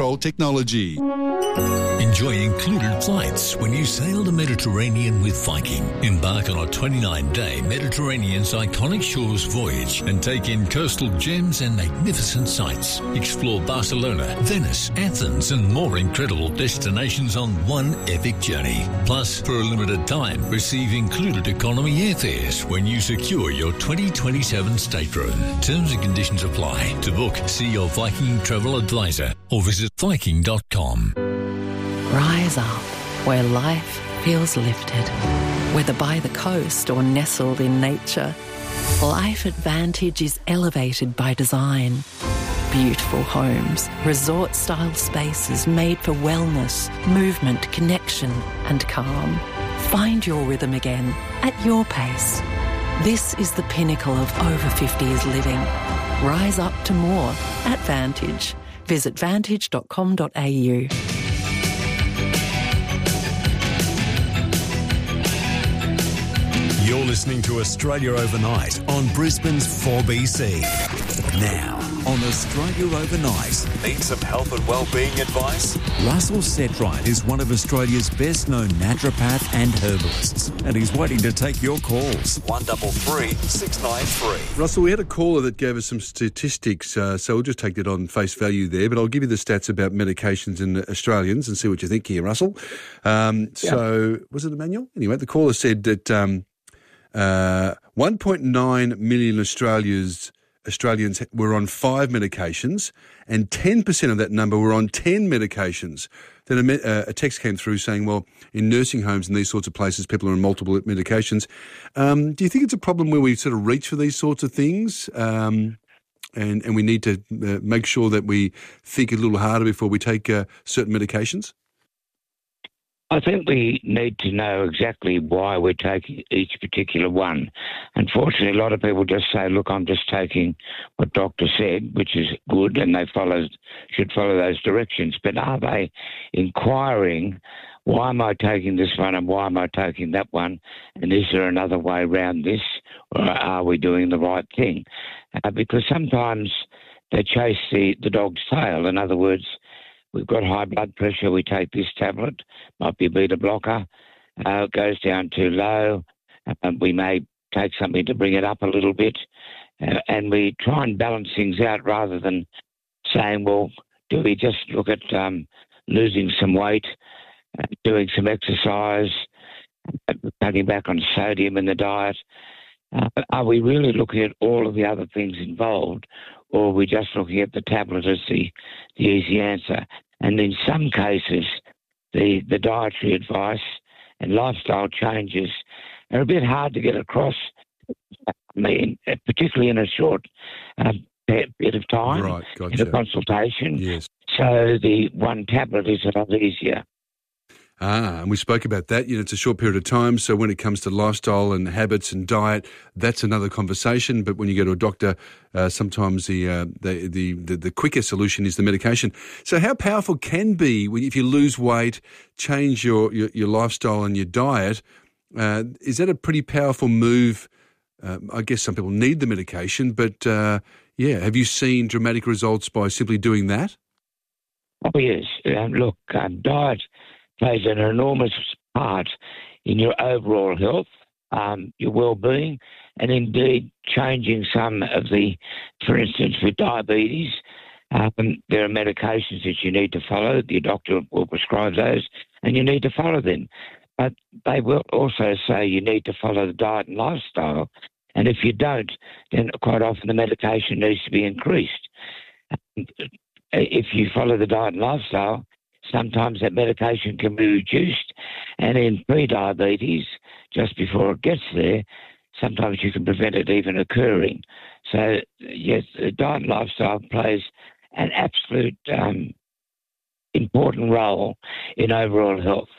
control technology. Enjoy included flights when you sail the Mediterranean with Viking. Embark on a 29-day Mediterranean's iconic shores voyage and take in coastal gems and magnificent sights. Explore Barcelona, Venice, Athens and more incredible destinations on one epic journey. Plus, for a limited time, receive included economy airfares when you secure your 2027 stateroom. Terms and conditions apply. To book, see your Viking travel advisor or visit Viking.com. Rise up where life feels lifted. Whether by the coast or nestled in nature, Life at Vantage is elevated by design. Beautiful homes, resort-style spaces made for wellness, movement, connection and calm. Find your rhythm again at your pace. This is the pinnacle of over 50s living. Rise up to more at Vantage. Visit vantage.com.au. You're listening to Australia Overnight on Brisbane's 4BC. Now, on Australia Overnight. Need some health and wellbeing advice? Russell Setright is one of Australia's best-known naturopath and herbalists, and he's waiting to take your calls. 133 693. Russell, we had a caller that gave us some statistics, so we'll just take that on face value there, but I'll give you the stats about medications in Australians and see what you think here, Russell. So, was it Emmanuel? Anyway, the caller said that 1.9 million Australians were on 5 medications and 10% of that number were on 10 medications. Then a text came through saying, well, in nursing homes and these sorts of places, people are on multiple medications. Do you think it's a problem where we sort of reach for these sorts of things and we need to make sure that we think a little harder before we take certain medications? I think we need to know exactly why we're taking each particular one. Unfortunately, a lot of people just say, look, I'm just taking what doctor said, which is good, and they should follow those directions. But are they inquiring, why am I taking this one and why am I taking that one? And is there another way around this? Or are we doing the right thing? Because sometimes they chase the dog's tail. In other words, we've got high blood pressure, we take this tablet, might be a beta blocker, it goes down too low, we may take something to bring it up a little bit, and we try and balance things out rather than saying, well, do we just look at losing some weight, doing some exercise, cutting back on sodium in the diet? Are we really looking at all of the other things involved, or are we just looking at the tablet as the easy answer? And in some cases, the dietary advice and lifestyle changes are a bit hard to get across, I mean, particularly in a short bit of time, right, gotcha. In a consultation. Yes. So the one tablet is a lot easier. And we spoke about that. It's a short period of time. So when it comes to lifestyle and habits and diet, that's another conversation. But when you go to a doctor, sometimes the quicker solution is the medication. So how powerful can be if you lose weight, change your lifestyle and your diet? Is that a pretty powerful move? I guess some people need the medication, but have you seen dramatic results by simply doing that? Oh yes. Look, diet plays an enormous part in your overall health, your well-being, and indeed changing some of for instance, with diabetes, there are medications that you need to follow. Your doctor will prescribe those, and you need to follow them. But they will also say you need to follow the diet and lifestyle, and if you don't, then quite often the medication needs to be increased. If you follow the diet and lifestyle, sometimes that medication can be reduced, and in pre-diabetes, just before it gets there, sometimes you can prevent it even occurring. So, yes, the diet and lifestyle plays an absolute important role in overall health.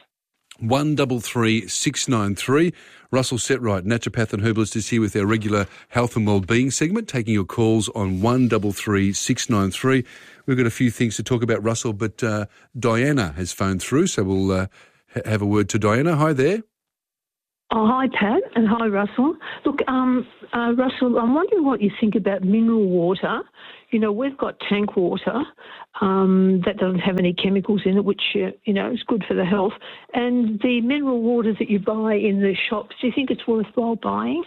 133 693. Russell Setright, naturopath and herbalist, is here with our regular health and wellbeing segment, taking your calls on 133 693. We've got a few things to talk about, Russell, but Diana has phoned through, so we'll have a word to Diana. Hi there. Oh, hi, Pat, and hi, Russell. Look, Russell, I'm wondering what you think about mineral water. You know, we've got tank water that doesn't have any chemicals in it, which, you know, is good for the health. And the mineral water that you buy in the shops, do you think it's worthwhile buying?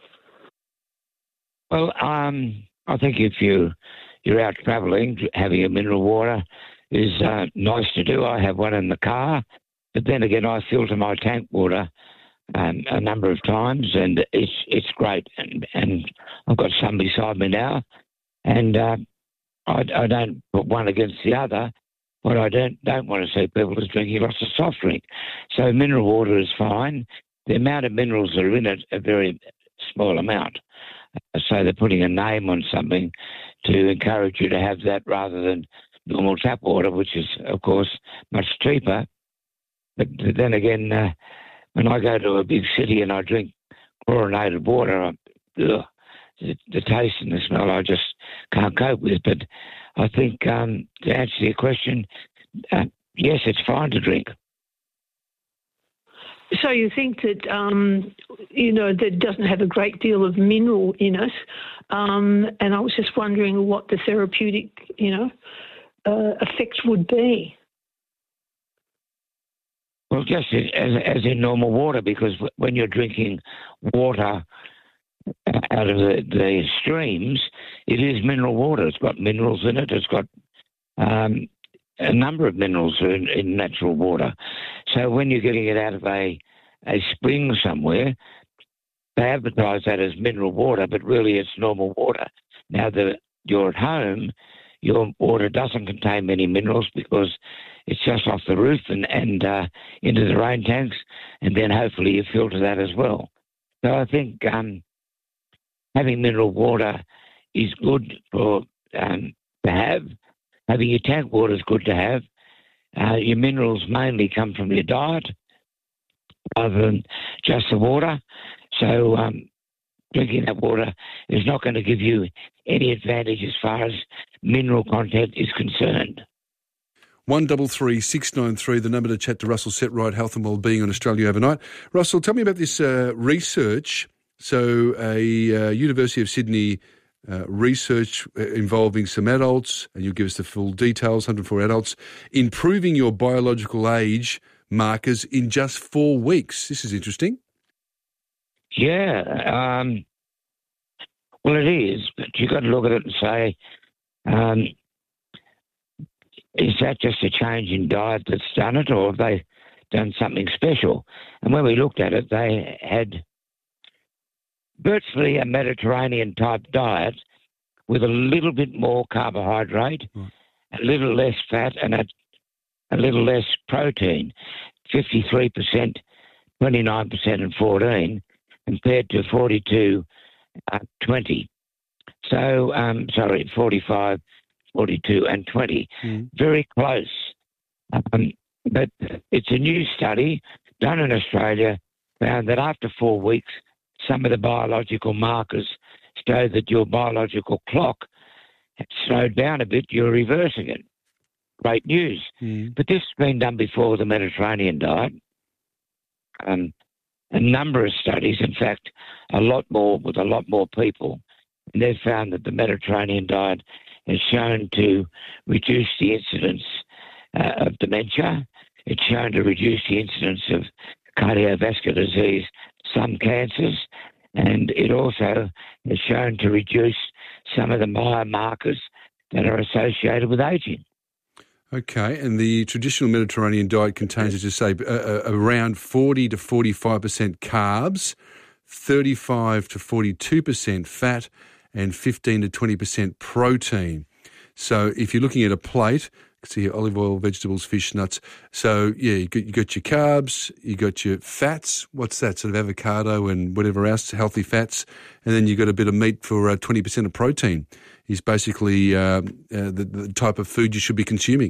Well, I think if you're out travelling, having a mineral water is nice to do. I have one in the car, but then again, I filter my tank water a number of times, and it's great. And I've got some beside me now, and I don't put one against the other. What I don't want to see people is drinking lots of soft drink. So mineral water is fine. The amount of minerals that are in it a very small amount. So they're putting a name on something to encourage you to have that rather than normal tap water, which is, of course, much cheaper. But then again, when I go to a big city and I drink chlorinated water, the taste and the smell I just can't cope with. But I think to answer your question, yes, it's fine to drink. So you think that, you know, that doesn't have a great deal of mineral in it. And I was just wondering what the therapeutic, you know, effects would be. Well, just as in normal water, because when you're drinking water out of the streams, it is mineral water. It's got minerals in it. It's got a number of minerals in natural water. So when you're getting it out of a spring somewhere, they advertise that as mineral water, but really it's normal water. Now that you're at home, your water doesn't contain many minerals because it's just off the roof and into the rain tanks, and then hopefully you filter that as well. So I think having mineral water is good for to have. Having your tank water is good to have. Your minerals mainly come from your diet rather than just the water. So drinking that water is not going to give you any advantage as far as mineral content is concerned. 133 693, the number to chat to Russell Setright, Health and Wellbeing on Australia Overnight. Russell, tell me about this research. So a University of Sydney research involving some adults, and you'll give us the full details, 104 adults, improving your biological age markers in just 4 weeks. This is interesting. Yeah. Well, it is, but you've got to look at it and say, is that just a change in diet that's done it, or have they done something special? And when we looked at it, they had virtually a Mediterranean-type diet with a little bit more carbohydrate, a little less fat, and a little less protein, 53%, 29% and 14%, compared to 42, 20. So, 45, 42 and 20. Very close. But it's a new study done in Australia, found that after 4 weeks, some of the biological markers show that your biological clock had slowed down a bit. You're reversing it. Great news. But this has been done before the Mediterranean diet. A number of studies, in fact, a lot more with a lot more people. And they've found that the Mediterranean diet has shown to reduce the incidence of dementia. It's shown to reduce the incidence of cardiovascular disease, some cancers, and it also has shown to reduce some of the biomarkers that are associated with ageing. Okay, and the traditional Mediterranean diet contains, as you say, around 40 to 45% carbs, 35 to 42% fat, and 15 to 20% protein. So if you're looking at a plate, see olive oil, vegetables, fish, nuts. So, yeah, you got your carbs, you got your fats. What's that? Sort of avocado and whatever else, healthy fats. And then you got a bit of meat for 20% of protein is basically the type of food you should be consuming.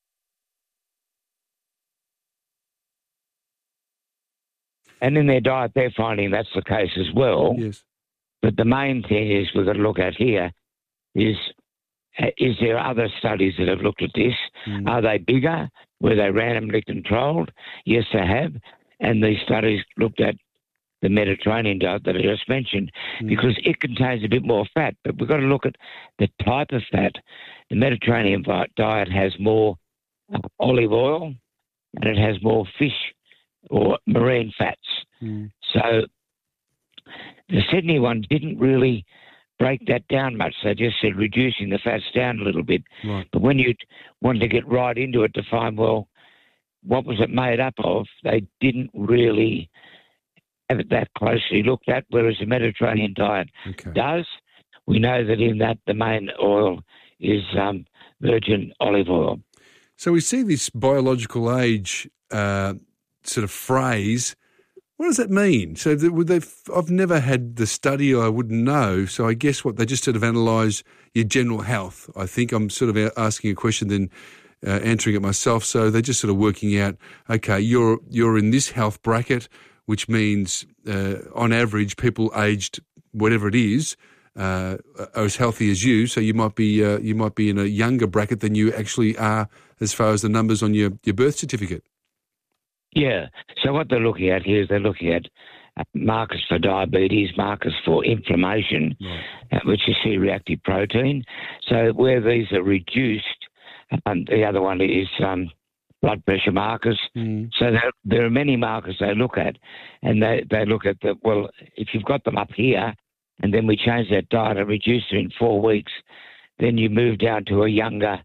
And in their diet, they're finding that's the case as well. Yes. But the main thing is we've got to look at here is there other studies that have looked at this? Are they bigger? Were they randomly controlled? Yes, they have. And these studies looked at the Mediterranean diet that I just mentioned, because it contains a bit more fat. But we've got to look at the type of fat. The Mediterranean diet has more olive oil, and it has more fish or marine fats. So the Sydney one didn't really break that down much. They just said reducing the fats down a little bit. Right. But when you wanted to get right into it to find, well, what was it made up of, they didn't really have it that closely looked at, whereas the Mediterranean diet does. We know that in that the main oil is virgin olive oil. So we see this biological age sort of phrase. What does that mean? So I've never had the study, I wouldn't know. So I guess what they just sort of analyse your general health. I think I'm sort of asking a question, then answering it myself. So they're just sort of working out, okay, you're in this health bracket, which means on average people aged whatever it is are as healthy as you. So you might be in a younger bracket than you actually are as far as the numbers on your birth certificate. Yeah. So what they're looking at here is they're looking at markers for diabetes, markers for inflammation, which is C-reactive protein. So where these are reduced, the other one is blood pressure markers. So there are many markers they look at, and they look at if you've got them up here, and then we change that diet and reduce it in 4 weeks, then you move down to a younger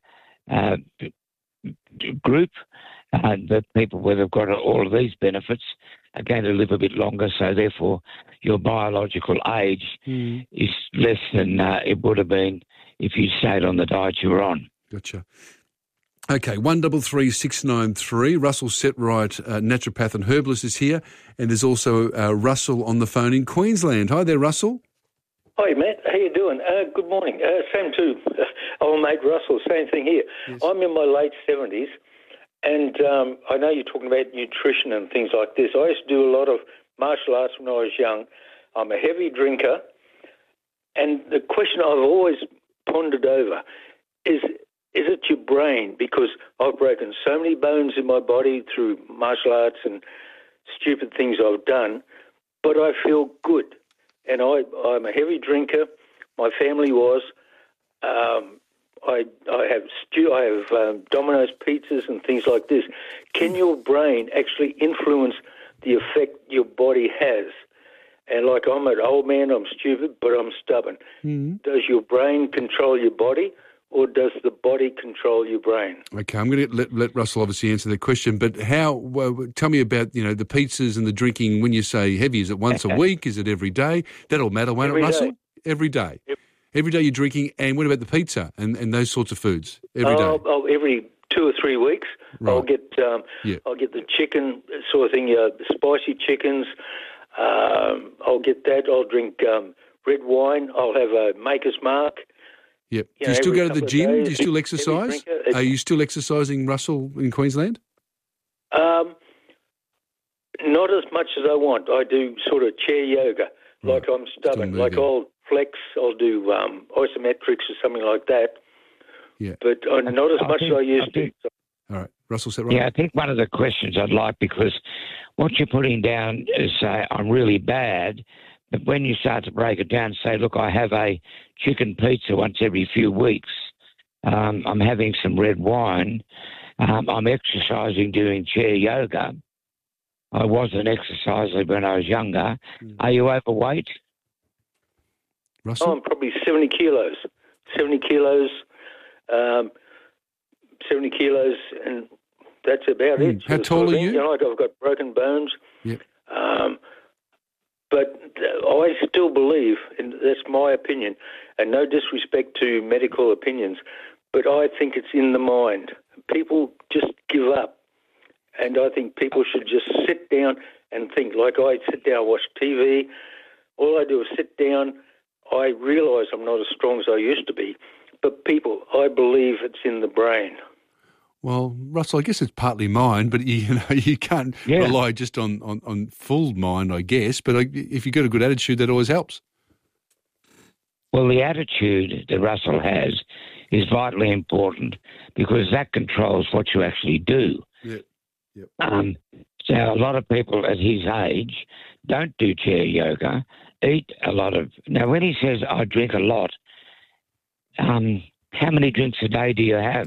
group. The people where they've got all of these benefits are going to live a bit longer, so therefore your biological age is less than it would have been if you stayed on the diet you were on. Gotcha. Okay, 133693. Russell Setright, naturopath and herbalist, is here, and there's also Russell on the phone in Queensland. Hi there, Russell. Hi, Matt. How you doing? Good morning. Same to old mate Russell. Same thing here. Yes. I'm in my late 70s. And I know you're talking about nutrition and things like this. I used to do a lot of martial arts when I was young. I'm a heavy drinker. And the question I've always pondered over is it your brain? Because I've broken so many bones in my body through martial arts and stupid things I've done, but I feel good. And I'm a heavy drinker. My family was. I have Domino's pizzas and things like this. Can your brain actually influence the effect your body has? And like, I'm an old man, I'm stupid, but I'm stubborn. Does your brain control your body, or does the body control your brain? Okay, I'm going to let Russell obviously answer that question, but tell me about, the pizzas and the drinking. When you say heavy, is it once a week? Is it every day? That'll matter, won't it, Russell? Every day. Yep. Every day you're drinking, and what about the pizza and those sorts of foods? Every day? Every 2 or 3 weeks. Right. I'll get the chicken sort of thing, the spicy chickens. I'll get that. I'll drink red wine. I'll have a Maker's Mark. Yep. Do you still go to the gym? Do you still exercise? Are you still exercising, Russell, in Queensland? Not as much as I want. I do sort of chair yoga, like I'm stubborn. Like I'll flex, I'll do isometrics or something like that. Yeah. But not as much as I used to. All right. Russell said right. Yeah, I think one of the questions I'd like, because what you're putting down is say, I'm really bad, but when you start to break it down, say, look, I have a chicken pizza once every few weeks, I'm having some red wine, I'm exercising, doing chair yoga. I was an exerciser when I was younger. Are you overweight? Russell? Oh, I'm probably 70 kilos. 70 kilos, and that's about it. How tall are you? I've got broken bones. Yep. But I still believe, and that's my opinion, and no disrespect to medical opinions, but I think it's in the mind. People just give up. And I think people should just sit down and think. Like I sit down, watch TV. All I do is sit down. I realise I'm not as strong as I used to be. But people, I believe it's in the brain. Well, Russell, I guess it's partly mind, but you can't rely just on full mind, I guess. But if you've got a good attitude, that always helps. Well, the attitude that Russell has is vitally important because that controls what you actually do. Yeah. Yep. So a lot of people at his age don't do chair yoga, eat a lot of... Now, when he says, I drink a lot, how many drinks a day do you have?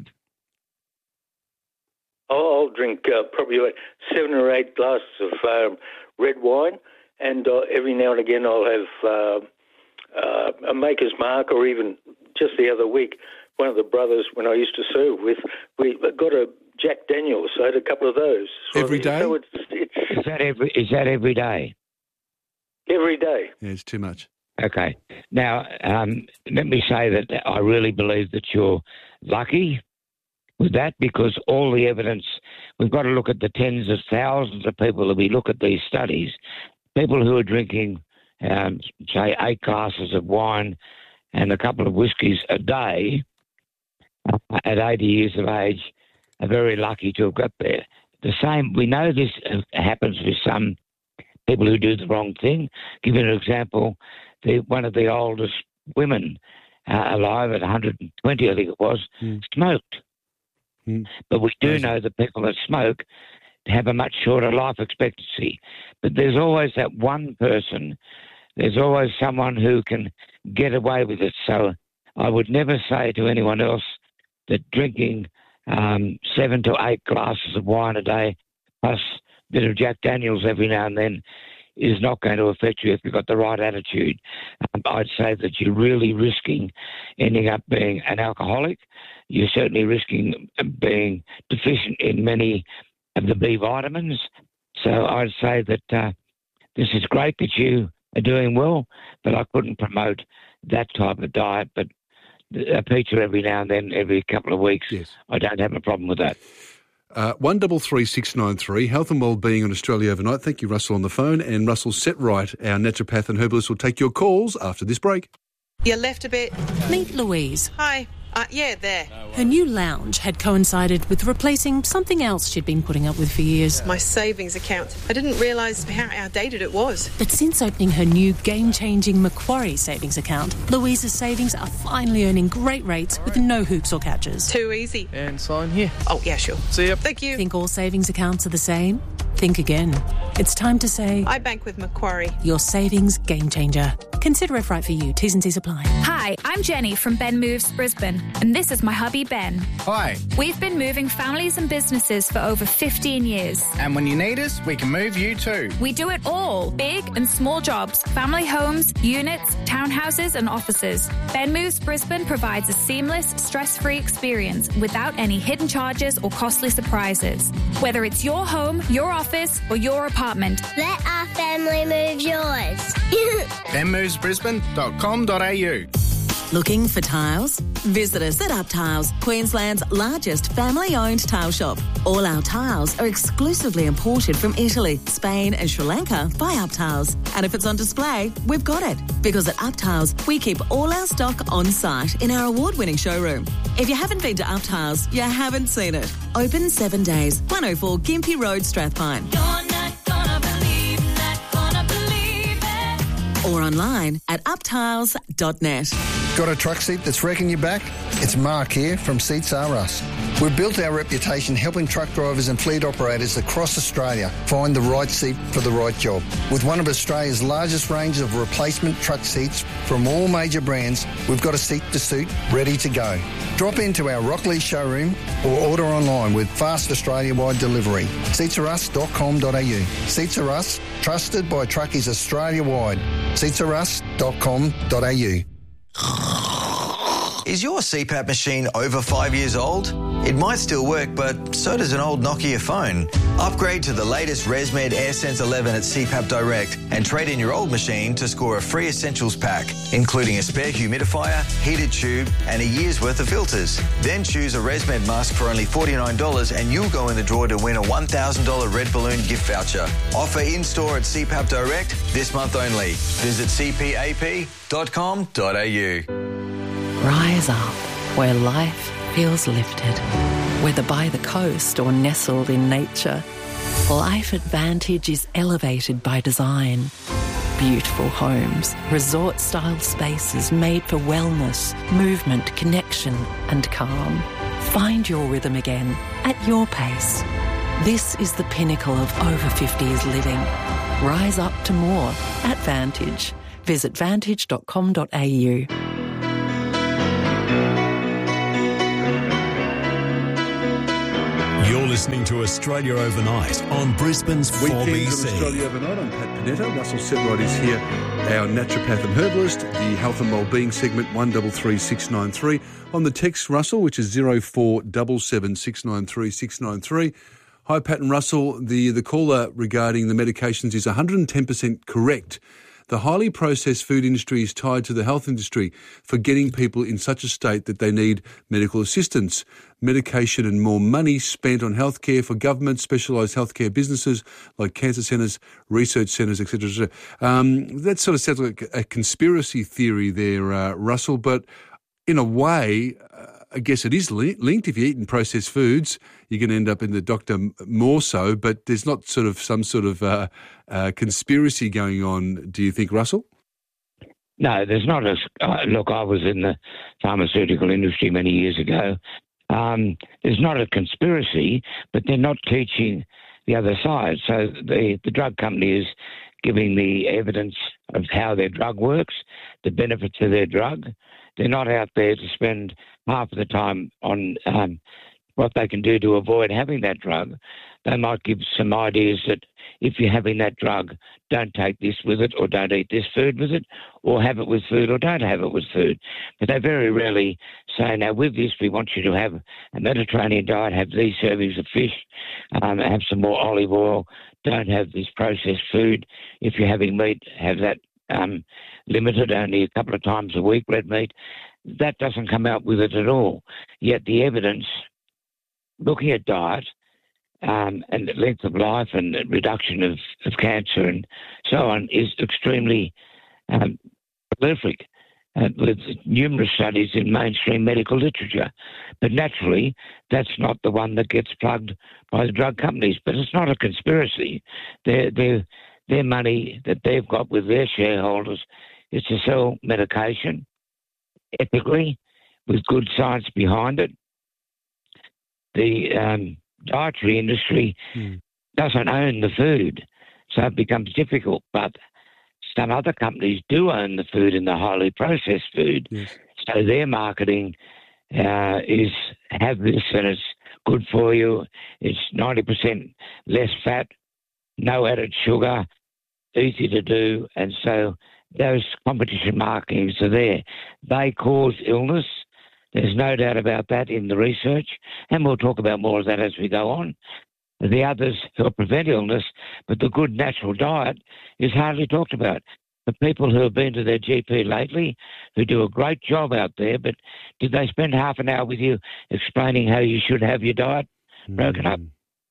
I'll drink probably like 7 or 8 glasses of red wine, and every now and again I'll have a Maker's Mark, or even just the other week, one of the brothers when I used to serve with, we got a Jack Daniels, so I had a couple of those. Every day? So it's Is that every day? Every day. Yeah, it's too much. Okay. Now, let me say that I really believe that you're lucky with that, because all the evidence, we've got to look at the tens of thousands of people that we look at these studies, people who are drinking, say, 8 glasses of wine and a couple of whiskies a day at 80 years of age are very lucky to have got there. The same, we know this happens with some people who do the wrong thing. Give you an example, one of the oldest women alive at 120, I think it was, smoked. But we do know that people that smoke have a much shorter life expectancy. But there's always that one person, there's always someone who can get away with it. So I would never say to anyone else that drinking 7 to 8 glasses of wine a day plus a bit of Jack Daniels every now and then is not going to affect you if you've got the right attitude. I'd say that you're really risking ending up being an alcoholic. You're certainly risking being deficient in many of the B vitamins. So I'd say that this is great that you are doing well, but I couldn't promote that type of diet. But a pizza every now and then, every couple of weeks, yes. I don't have a problem with that. 133693, Health and Wellbeing on Australia Overnight. Thank you, Russell, on the phone. And Russell Setright, our naturopath and herbalist, will take your calls after this break. You left a bit. Meet Louise. Hi. Yeah, there. Her new lounge had coincided with replacing something else she'd been putting up with for years. My savings account. I didn't realise how outdated it was. But since opening her new game-changing Macquarie savings account, Louise's savings are finally earning great rates with no hoops or catches. Too easy. And sign here. Oh, yeah, sure. See ya. Thank you. Think all savings accounts are the same? Think again. It's time to say... I bank with Macquarie. Your savings game changer. Consider if right for you. T's and C's apply. Hi, I'm Jenny from Ben Moves Brisbane, and this is my hubby Ben. Hi. We've been moving families and businesses for over 15 years. And when you need us, we can move you too. We do it all. Big and small jobs, family homes, units, townhouses and offices. Ben Moves Brisbane provides a seamless, stress-free experience without any hidden charges or costly surprises. Whether it's your home, your office or your apartment. Let our family move yours. benmovesbrisbane.com.au. Looking for tiles? Visit us at Up Tiles, Queensland's largest family-owned tile shop. All our tiles are exclusively imported from Italy, Spain and Sri Lanka by Up Tiles. And if it's on display, we've got it. Because at Up Tiles, we keep all our stock on site in our award-winning showroom. If you haven't been to Up Tiles, you haven't seen it. Open 7 days, 104 Gympie Road, Strathpine. You're not gonna believe, not gonna believe it. Or online at uptiles.net. Got a truck seat that's wrecking your back? It's Mark here from Seats R Us. We've built our reputation helping truck drivers and fleet operators across Australia find the right seat for the right job. With one of Australia's largest ranges of replacement truck seats from all major brands, we've got a seat to suit ready to go. Drop into our Rockley showroom or order online with fast Australia-wide delivery. Seatsarus.com.au. Seats R Us, trusted by truckies Australia-wide. Seatsarus.com.au. Is your CPAP machine over 5 years old? It might still work, but so does an old Nokia phone. Upgrade to the latest ResMed AirSense 11 at CPAP Direct and trade in your old machine to score a free essentials pack, including a spare humidifier, heated tube and a year's worth of filters. Then choose a ResMed mask for only $49 and you'll go in the draw to win a $1,000 Red Balloon gift voucher. Offer in-store at CPAP Direct this month only. Visit cpap.com.au. Rise up where life feels lifted. Whether by the coast or nestled in nature, Life Advantage is elevated by design. Beautiful homes, resort-style spaces made for wellness, movement, connection and calm. Find your rhythm again at your pace. This is the pinnacle of over 50s living. Rise up to more at Vantage. Visit vantage.com.au. You're listening to Australia Overnight on Brisbane's 4BC. Weekends on Australia Overnight. I'm Pat Panetta. Russell Setright is here, our naturopath and herbalist. The health and wellbeing segment 133693 on the text, Russell, which is 0477693693. Hi, Pat and Russell. The caller regarding the medications is 110% correct. The highly processed food industry is tied to the health industry for getting people in such a state that they need medical assistance, medication and more money spent on healthcare for government, specialised healthcare businesses like cancer centres, research centres, etc. That sort of sounds like a conspiracy theory there, Russell, but in a way, I guess it is linked. If you're eating processed foods, you're going to end up in the doctor more so, but there's not sort of some sort of conspiracy going on, do you think, Russell? No, there's not. Look, I was in the pharmaceutical industry many years ago. There's not a conspiracy, but they're not teaching the other side. So the drug company is giving the evidence of how their drug works, the benefits of their drug. They're not out there to spend half of the time on what they can do to avoid having that drug. They might give some ideas that if you're having that drug, don't take this with it or don't eat this food with it, or have it with food or don't have it with food. But they very rarely say, now with this, we want you to have a Mediterranean diet, have these servings of fish, have some more olive oil, don't have this processed food. If you're having meat, have that limited, only a couple of times a week, red meat. That doesn't come out with it at all. Yet the evidence, looking at diet and length of life and reduction of cancer and so on, is extremely prolific with numerous studies in mainstream medical literature. But naturally, that's not the one that gets plugged by the drug companies. But it's not a conspiracy. Their money that they've got with their shareholders is to sell medication ethically with good science behind it. The dietary industry doesn't own the food, so it becomes difficult. But some other companies do own the food and the highly processed food. Yes. So their marketing is have this and it's good for you. It's 90% less fat, no added sugar, easy to do. And so those competition marketings are there. They cause illness. There's no doubt about that in the research, and we'll talk about more of that as we go on. The others help prevent illness, but the good natural diet is hardly talked about. The people who have been to their GP lately, who do a great job out there, but did they spend half an hour with you explaining how you should have your diet broken up?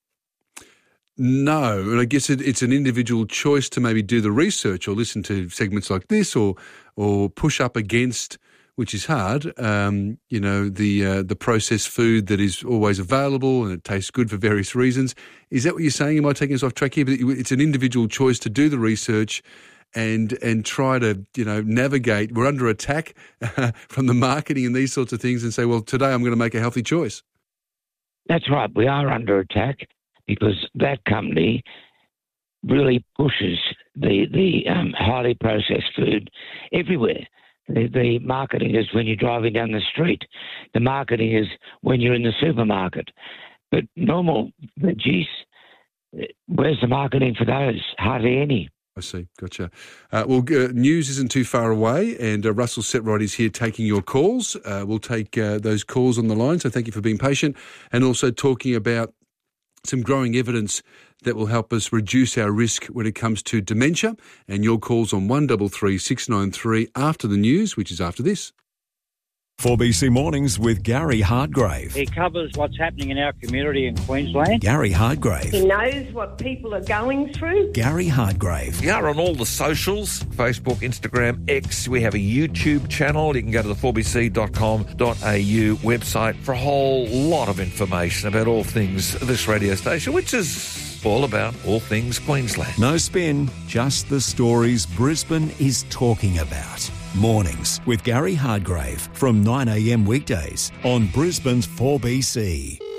No, and I guess it's an individual choice to maybe do the research or listen to segments like this or push up against, which is hard, the processed food that is always available and it tastes good for various reasons. Is that what you're saying? Am I taking us off track here? But it's an individual choice to do the research and try to, navigate. We're under attack from the marketing and these sorts of things and say, well, today I'm going to make a healthy choice. That's right. We are under attack because that company really pushes the highly processed food everywhere. The marketing is when you're driving down the street. The marketing is when you're in the supermarket. But normal veggies, where's the marketing for those? Hardly any. I see. Gotcha. News isn't too far away, and Russell Setright is here taking your calls. We'll take those calls on the line, so thank you for being patient, and also talking about some growing evidence that will help us reduce our risk when it comes to dementia. And your calls on 133693 after the news, which is after this. 4BC Mornings with Gary Hardgrave. He covers what's happening in our community in Queensland. Gary Hardgrave. He knows what people are going through. Gary Hardgrave. We are on all the socials, Facebook, Instagram, X. We have a YouTube channel. You can go to the 4bc.com.au website for a whole lot of information about all things this radio station, which is all about all things Queensland. No spin, just the stories Brisbane is talking about. Mornings with Gary Hardgrave from 9 a.m. weekdays on Brisbane's 4BC.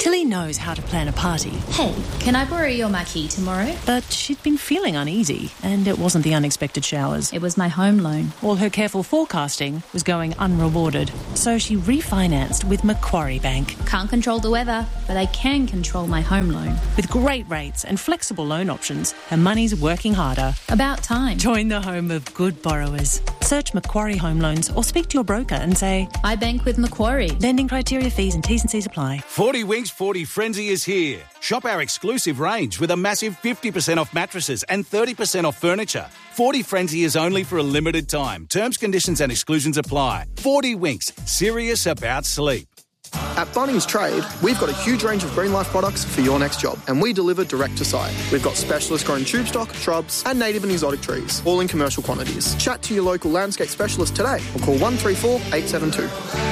Tilly knows how to plan a party. Hey, can I borrow your marquee tomorrow? But she'd been feeling uneasy, and it wasn't the unexpected showers. It was my home loan. All her careful forecasting was going unrewarded, so she refinanced with Macquarie Bank. Can't control the weather, but I can control my home loan. With great rates and flexible loan options, her money's working harder. About time. Join the home of good borrowers. Search Macquarie Home Loans or speak to your broker and say, I bank with Macquarie. Lending criteria, fees and T's and C's apply. 40 Winks 40 Frenzy is here. Shop our exclusive range with a massive 50% off mattresses and 30% off furniture. 40 Frenzy is only for a limited time. Terms, conditions and exclusions apply. 40 Winks, serious about sleep. At Bunnings Trade, we've got a huge range of Green Life products for your next job, and we deliver direct to site. We've got specialist grown tube stock, shrubs, and native and exotic trees, all in commercial quantities. Chat to your local landscape specialist today or call 134 872.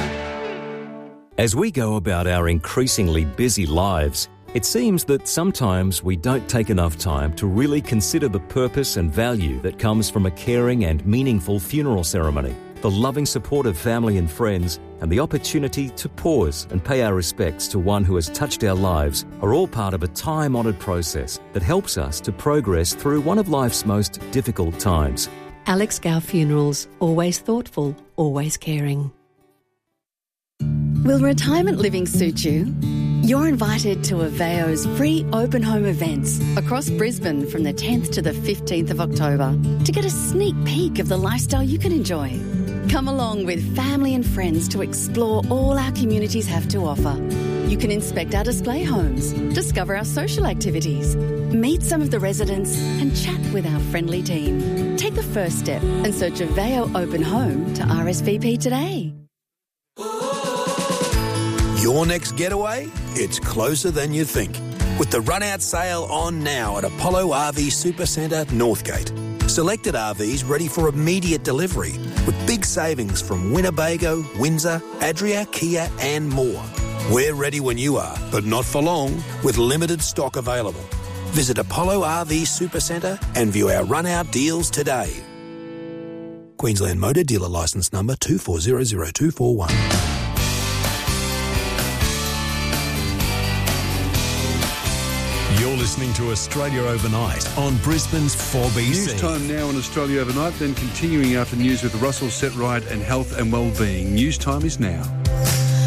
As we go about our increasingly busy lives, it seems that sometimes we don't take enough time to really consider the purpose and value that comes from a caring and meaningful funeral ceremony. The loving support of family and friends and the opportunity to pause and pay our respects to one who has touched our lives are all part of a time-honoured process that helps us to progress through one of life's most difficult times. Alex Gow Funerals, always thoughtful, always caring. Will retirement living suit you? You're invited to Aveo's free open home events across Brisbane from the 10th to the 15th of October to get a sneak peek of the lifestyle you can enjoy. Come along with family and friends to explore all our communities have to offer. You can inspect our display homes, discover our social activities, meet some of the residents and chat with our friendly team. Take the first step and search Aveo Open Home to RSVP today. Your next getaway? It's closer than you think. With the run-out sale on now at Apollo RV Supercentre, Northgate. Selected RVs ready for immediate delivery with big savings from Winnebago, Windsor, Adria, Kia and more. We're ready when you are, but not for long, with limited stock available. Visit Apollo RV Supercentre and view our run-out deals today. Queensland Motor Dealer Licence Number 2400241. You're listening to Australia Overnight on Brisbane's 4BC. News time now on Australia Overnight, then continuing after news with Russell Setright and health and wellbeing. News time is now.